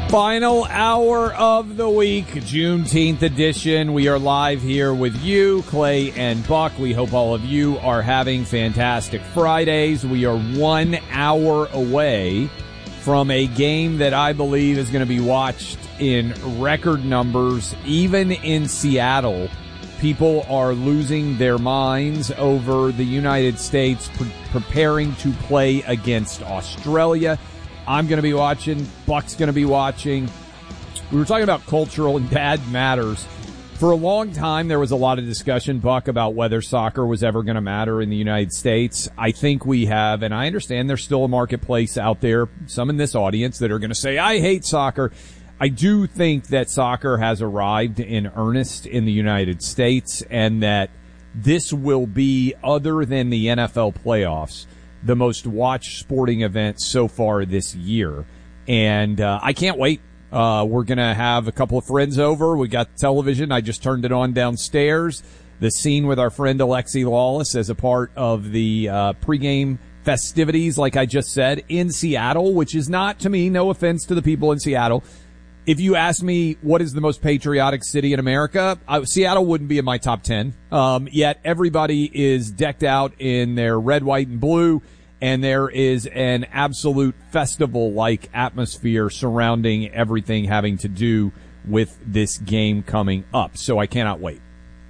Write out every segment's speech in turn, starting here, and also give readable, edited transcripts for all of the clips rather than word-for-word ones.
Final hour of the week, Juneteenth edition. We are live here with you, Clay and Buck. We hope all of you are having fantastic Fridays. We are 1 hour away from a game that I believe is going to be watched in record numbers. Even in Seattle, people are losing their minds over the United States preparing to play against Australia. I'm going to be watching. Buck's going to be watching. We were talking about cultural and dad matters. For a long time, there was a lot of discussion, Buck, about whether soccer was ever going to matter in the United States. I think we have, and I understand there's still a marketplace out there, some in this audience that are going to say, I hate soccer. I do think that soccer has arrived in earnest in the United States, and that this will be, other than the NFL playoffs, the most watched sporting event so far this year. And I can't wait. We're going to have a couple of friends over. We got television. I just turned it on downstairs. The scene with our friend Alexi Lawless as a part of the pregame festivities, like I just said, in Seattle, which is not, to me, no offense to the people in Seattle. If you ask me what is the most patriotic city in America, Seattle wouldn't be in my top 10. Yet everybody is decked out in their red, white, and blue, and there is an absolute festival-like atmosphere surrounding everything having to do with this game coming up. So I cannot wait.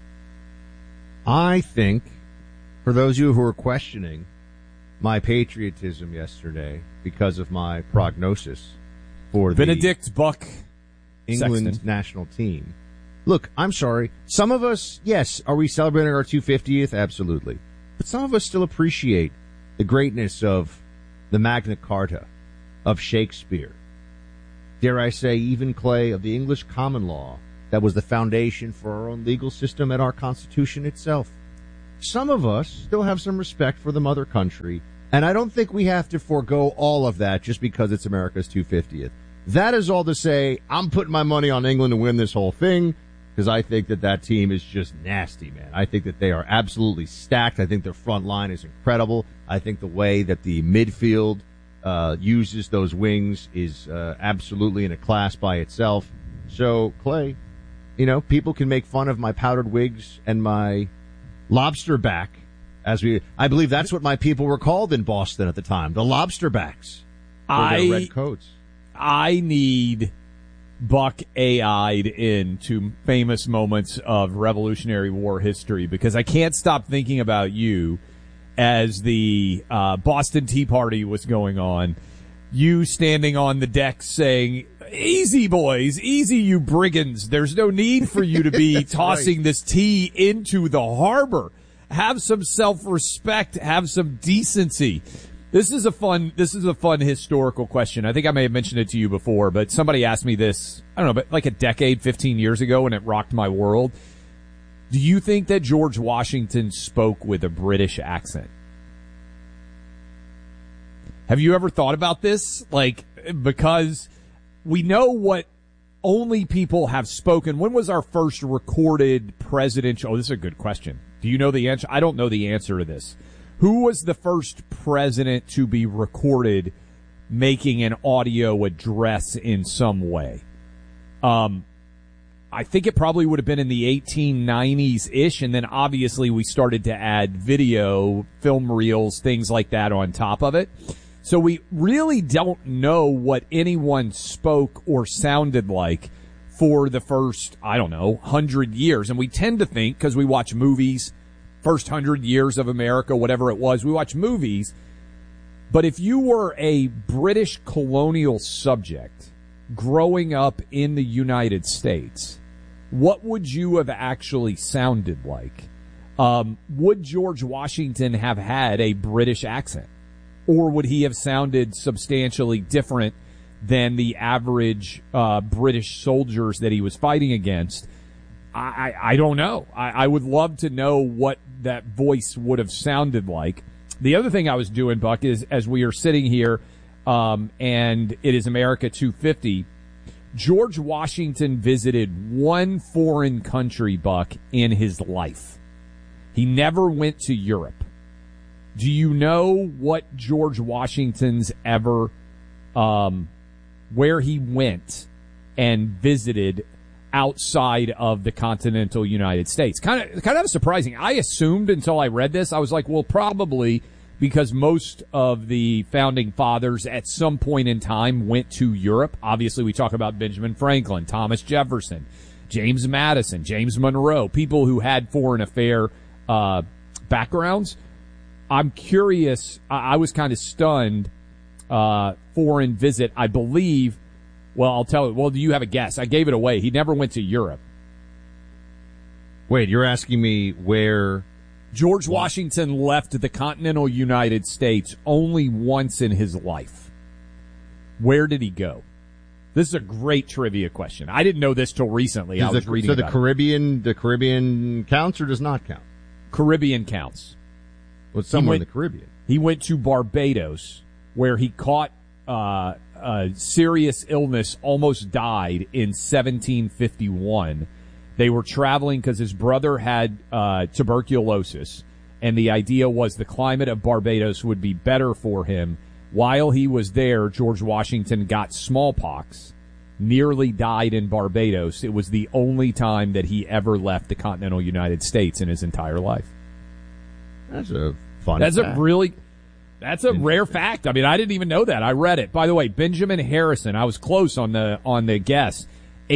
I think, for those of you who are questioning my patriotism yesterday because of my prognosis for Benedict Buck England Sexton national team. Look, I'm sorry. Some of us, yes, are we celebrating our 250th? Absolutely. But some of us still appreciate the greatness of the Magna Carta, of Shakespeare. Dare I say, even, Clay, of the English common law that was the foundation for our own legal system and our Constitution itself. Some of us still have some respect for the mother country, and I don't think we have to forego all of that just because it's America's 250th. That is all to say, I'm putting my money on England to win this whole thing because I think that team is just nasty, man. I think that they are absolutely stacked. I think their front line is incredible. I think the way that the midfield uses those wings is absolutely in a class by itself. So, Clay, you know, people can make fun of my powdered wigs and my lobster back. I believe that's what my people were called in Boston at the time, the lobster backs for their red coats. I need Buck AI'd into famous moments of Revolutionary War history because I can't stop thinking about you as the Boston Tea Party was going on. You standing on the deck saying, easy, boys, easy, you brigands. There's no need for you to be tossing this tea into the harbor. Have some self-respect. Have some decency. This is a fun historical question. I think I may have mentioned it to you before, but somebody asked me this, I don't know, but like a decade, 15 years ago, and it rocked my world. Do you think that George Washington spoke with a British accent? Have you ever thought about this? Like, because we know what only people have spoken. When was our first recorded presidential? Oh, this is a good question. Do you know the answer? I don't know the answer to this. Who was the first president to be recorded making an audio address in some way? I think it probably would have been in the 1890s-ish, and then obviously we started to add video, film reels, things like that on top of it. So we really don't know what anyone spoke or sounded like for the first, 100 years. And we tend to think, because we watch movies, first 100 years of America, whatever it was, we watch movies. But if you were a British colonial subject growing up in the United States, what would you have actually sounded like? Would George Washington have had a British accent? Or would he have sounded substantially different than the average British soldiers that he was fighting against? I don't know. I would love to know what that voice would have sounded like. The other thing I was doing, Buck, is as we are sitting here and it is America 250, George Washington visited one foreign country, Buck, in his life. He never went to Europe. Do you know what George Washington's ever, where he went and visited outside of the continental United States. Kind of surprising. I assumed until I read this, I was like, well, probably because most of the founding fathers at some point in time went to Europe. Obviously, we talk about Benjamin Franklin, Thomas Jefferson, James Madison, James Monroe, people who had foreign affair backgrounds. I'm curious. I was kind of stunned. Foreign visit, I believe. Well, I'll tell you. Well, do you have a guess? I gave it away. He never went to Europe. Wait, you're asking me where George Washington left the continental United States only once in his life. Where did he go? This is a great trivia question. I didn't know this till recently. I was reading about it. The Caribbean counts or does not count? Caribbean counts. Well, it's somewhere in the Caribbean. He went to Barbados, where he caught a serious illness, almost died in 1751. They were traveling because his brother had tuberculosis, and the idea was the climate of Barbados would be better for him. While he was there, George Washington got smallpox, nearly died in Barbados. It was the only time that he ever left the continental United States in his entire life. That's a fun fact. That's a rare fact. I mean, I didn't even know that. I read it. By the way, Benjamin Harrison, I was close on the guess.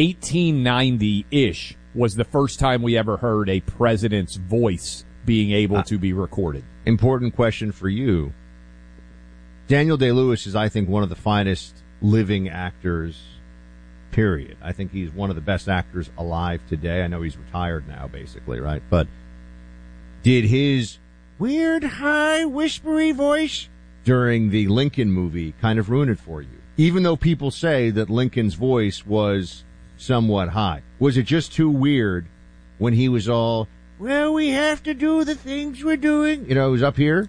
1890-ish was the first time we ever heard a president's voice being able to be recorded. Important question for you. Daniel Day-Lewis is, I think, one of the finest living actors, period. I think he's one of the best actors alive today. I know he's retired now, basically, right? But did his weird, high, whispery voice during the Lincoln movie kind of ruin it for you? Even though people say that Lincoln's voice was somewhat high. Was it just too weird when he was all, well, we have to do the things we're doing? You know, it was up here?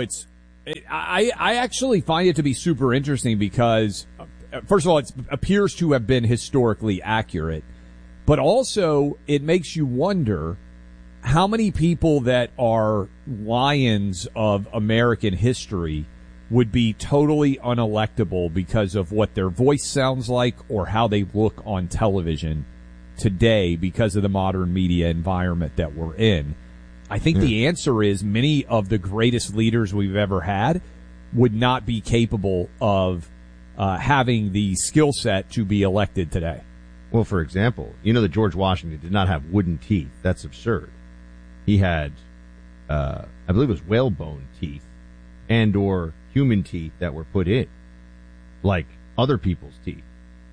I actually find it to be super interesting because, first of all, it appears to have been historically accurate, but also it makes you wonder how many people that are lions of American history would be totally unelectable because of what their voice sounds like or how they look on television today because of the modern media environment that we're in. I think the answer is many of the greatest leaders we've ever had would not be capable of having the skill set to be elected today. Well, for example, you know that George Washington did not have wooden teeth. That's absurd. He had, I believe it was whalebone teeth and or human teeth that were put in, like other people's teeth.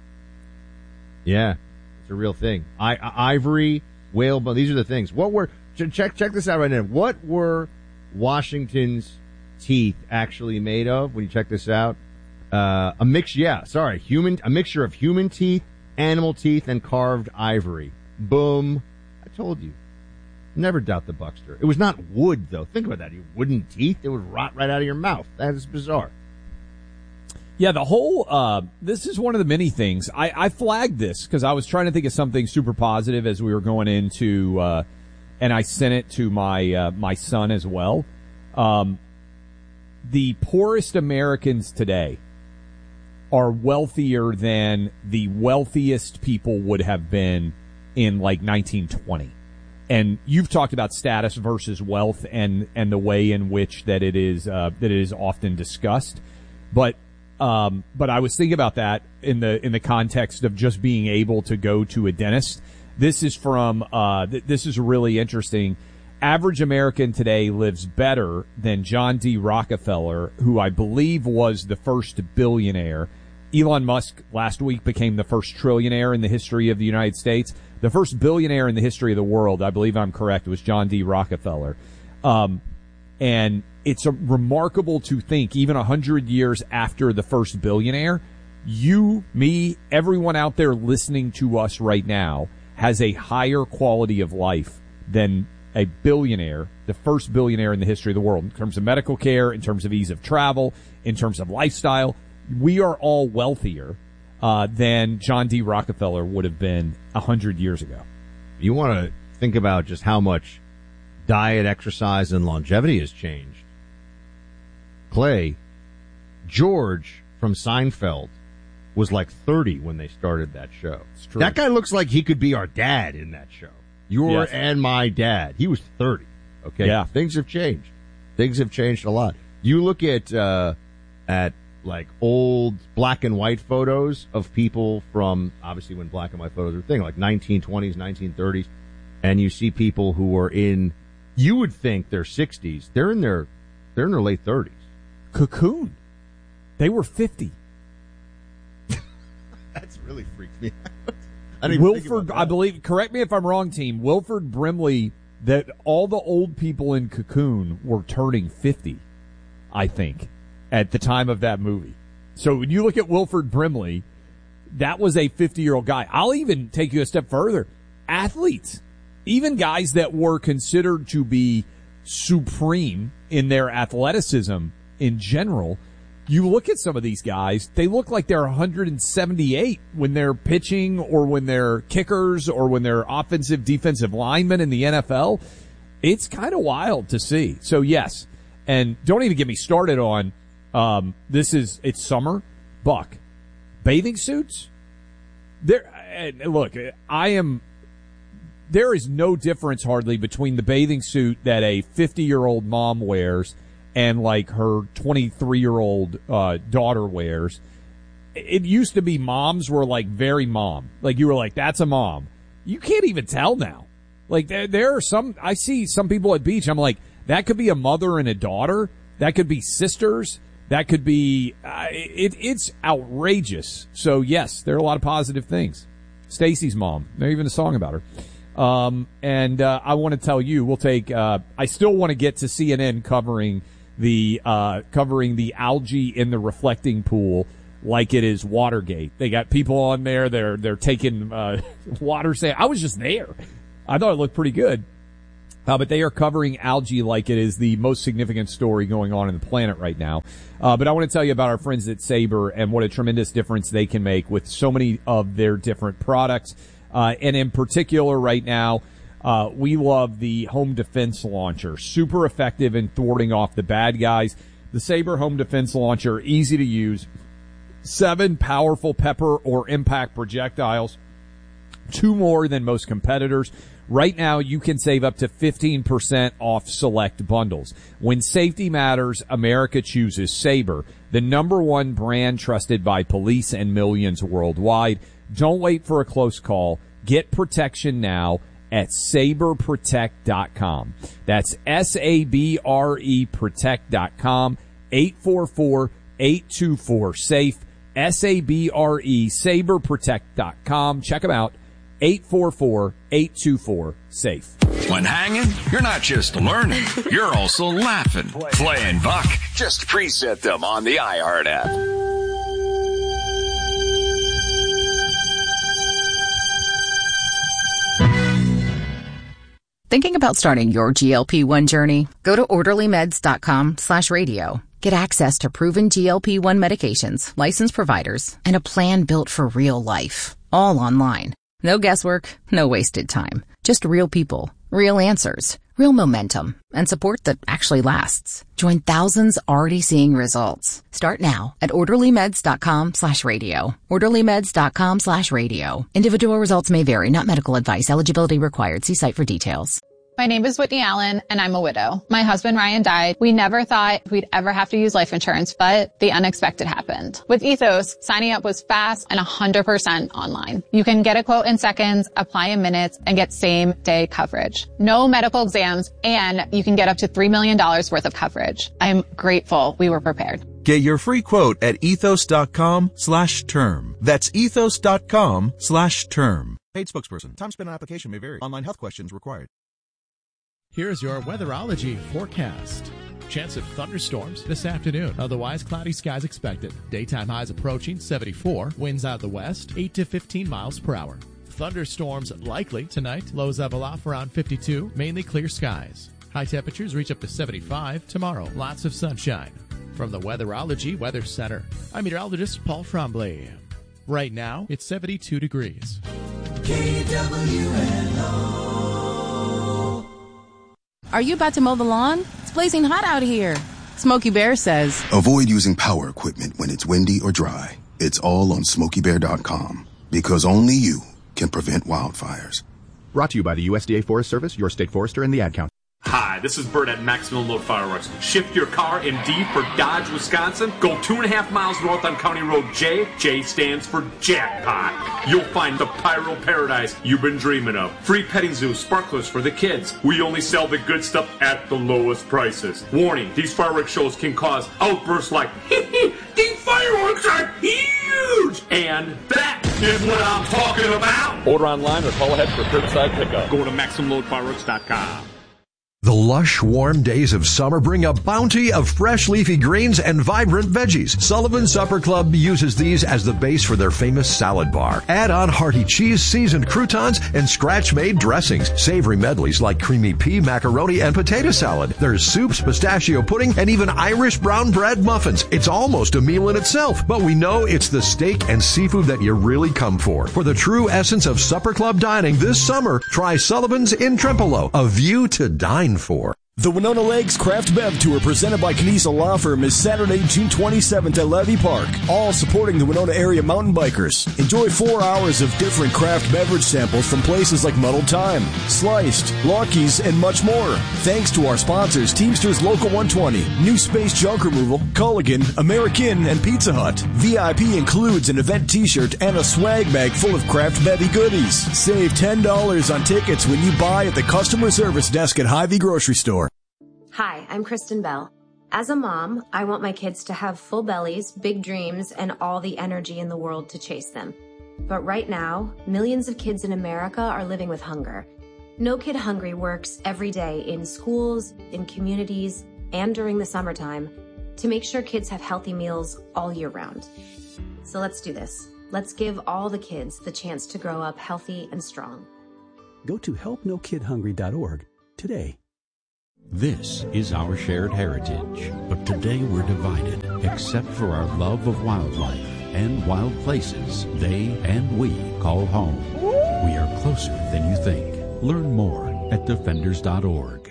Yeah, it's a real thing. Ivory, whalebone, these are the things. Check this out right now. What were Washington's teeth actually made of when you check this out? A mixture of human teeth, animal teeth, and carved ivory. Boom. I told you. Never doubt the Buckster. It was not wood, though. Think about that. Your wooden teeth, it would rot right out of your mouth. That is bizarre. Yeah, the whole, this is one of the many things. I flagged this because I was trying to think of something super positive as we were going into, and I sent it to my son as well. The poorest Americans today are wealthier than the wealthiest people would have been in like 1920. And you've talked about status versus wealth and the way in which that it is often discussed. But I was thinking about that in the context of just being able to go to a dentist. This is from this is really interesting. Average American today lives better than John D. Rockefeller, who I believe was the first billionaire. Elon Musk last week became the first trillionaire in the history of the United States. The first billionaire in the history of the world, I believe I'm correct, was John D. Rockefeller. And it's remarkable to think, even 100 years after the first billionaire, you, me, everyone out there listening to us right now has a higher quality of life than a billionaire, the first billionaire in the history of the world, in terms of medical care, in terms of ease of travel, in terms of lifestyle. We are all wealthier than John D. Rockefeller would have been 100 years ago. You want to think about just how much diet, exercise, and longevity has changed. Clay, George from Seinfeld was like 30 when they started that show. It's true. That guy looks like he could be our dad in that show. Your Yes. and my dad. He was 30. Okay. Yeah. Things have changed. Things have changed a lot. You look at like old black and white photos of people from obviously when black and white photos were a thing, like 1920s, 1930s, and you see people who are in, you would think they're 60s. They're in their late 30s. Cocoon. They were 50. That's really freaked me out. I didn't even think Wilford, about that. I believe, correct me if I'm wrong, team, Wilford Brimley, that all the old people in Cocoon were turning 50, I think, at the time of that movie. So when you look at Wilford Brimley, that was a 50-year-old guy. I'll even take you a step further. Athletes, even guys that were considered to be supreme in their athleticism in general, you look at some of these guys, they look like they're 178 when they're pitching or when they're kickers or when they're offensive, defensive linemen in the NFL. It's kind of wild to see. So, yes, and don't even get me started on it's summer. Buck, bathing suits? There is no difference hardly between the bathing suit that a 50-year-old mom wears and like her 23-year-old daughter wears. It used to be moms were like very mom. Like you were like, that's a mom. You can't even tell now. Like there are some, I see some people at beach, I'm like, that could be a mother and a daughter. That could be sisters. That could be, it's outrageous. So yes, there are a lot of positive things. Stacy's mom, there's even a song about her. I want to tell you, we'll take, I still want to get to CNN covering the algae in the reflecting pool like it is Watergate. They got people on there. They're taking, water sample. I was just there. I thought it looked pretty good. But they are covering algae like it is the most significant story going on in the planet right now. But I want to tell you about our friends at Sabre and what a tremendous difference they can make with so many of their different products. And in particular right now, we love the home defense launcher. Super effective in thwarting off the bad guys. The Sabre home defense launcher, easy to use. 7 powerful pepper or impact projectiles. 2 more than most competitors. Right now, you can save up to 15% off select bundles. When safety matters, America chooses Sabre, the #1 brand trusted by police and millions worldwide. Don't wait for a close call. Get protection now at SabreProtect.com. That's SABRE Protect.com. 844-824-SAFE. SABRE, SabreProtect.com. Check them out. 844-824-SAFE. When hanging, you're not just learning, you're also laughing. Clay and Buck, just preset them on the iHeart app. Thinking about starting your GLP-1 journey? Go to orderlymeds.com/radio. Get access to proven GLP-1 medications, licensed providers, and a plan built for real life. All online. No guesswork, no wasted time. Just real people, real answers, real momentum, and support that actually lasts. Join thousands already seeing results. Start now at orderlymeds.com/radio. orderlymeds.com/radio. Individual results may vary, not medical advice. Eligibility required. See site for details. My name is Whitney Allen, and I'm a widow. My husband, Ryan, died. We never thought we'd ever have to use life insurance, but the unexpected happened. With Ethos, signing up was fast and 100% online. You can get a quote in seconds, apply in minutes, and get same-day coverage. No medical exams, and you can get up to $3 million worth of coverage. I'm grateful we were prepared. Get your free quote at ethos.com/term. That's ethos.com/term. Paid spokesperson. Time spent on application may vary. Online health questions required. Here's your weatherology forecast. Chance of thunderstorms this afternoon. Otherwise, cloudy skies expected. Daytime highs approaching 74. Winds out of the west, 8 to 15 miles per hour. Thunderstorms likely tonight. Lows level off around 52. Mainly clear skies. High temperatures reach up to 75. Tomorrow, lots of sunshine. From the Weatherology Weather Center, I'm meteorologist Paul Tremblay. Right now, it's 72 degrees. KWNO. Are you about to mow the lawn? It's blazing hot out here. Smokey Bear says, avoid using power equipment when it's windy or dry. It's all on SmokeyBear.com, because only you can prevent wildfires. Brought to you by the USDA Forest Service, your state forester, and the Ad Council. Hi, this is Bert at Maximum Load Fireworks. Shift your car in D for Dodge, Wisconsin. Go 2.5 miles north on County Road J. J stands for jackpot. You'll find the pyro paradise you've been dreaming of. Free petting zoo, sparklers for the kids. We only sell the good stuff at the lowest prices. Warning, these fireworks shows can cause outbursts like, these fireworks are huge! And that is what I'm talking about! Order online or call ahead for curbside pickup. Go to MaximumLoadFireworks.com. The lush, warm days of summer bring a bounty of fresh leafy greens and vibrant veggies. Sullivan Supper Club uses these as the base for their famous salad bar. Add on hearty cheese, seasoned croutons, and scratch-made dressings. Savory medleys like creamy pea, macaroni, and potato salad. There's soups, pistachio pudding, and even Irish brown bread muffins. It's almost a meal in itself, but we know it's the steak and seafood that you really come for. For the true essence of Supper Club dining this summer, try Sullivan's in Trempealeau, a view to dine for. The Winona Lakes Craft Bev Tour presented by Knisa Law Firm is Saturday, June 27th at Levy Park, all supporting the Winona area mountain bikers. Enjoy 4 hours of different craft beverage samples from places like Muddled Time, Sliced, Lucky's, and much more. Thanks to our sponsors, Teamsters Local 120, New Space Junk Removal, Culligan, American, and Pizza Hut. VIP includes an event t-shirt and a swag bag full of craft bevy goodies. Save $10 on tickets when you buy at the customer service desk at Hy-Vee Grocery Store. Hi, I'm Kristen Bell. As a mom, I want my kids to have full bellies, big dreams, and all the energy in the world to chase them. But right now, millions of kids in America are living with hunger. No Kid Hungry works every day in schools, in communities, and during the summertime to make sure kids have healthy meals all year round. So let's do this. Let's give all the kids the chance to grow up healthy and strong. Go to helpnokidhungry.org today. This is our shared heritage, but today we're divided, except for our love of wildlife and wild places they and we call home. We are closer than you think. Learn more at defenders.org.